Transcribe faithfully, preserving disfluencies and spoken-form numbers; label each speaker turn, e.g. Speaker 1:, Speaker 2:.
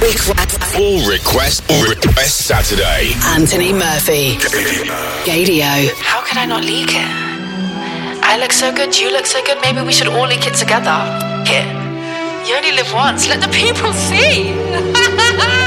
Speaker 1: request.
Speaker 2: All request, all request Saturday.
Speaker 1: Anthony Murphy. Gadio.
Speaker 3: How could I not leak it? I look so good, you look so good, maybe we should all leak it together. It. You only live once, let the people see.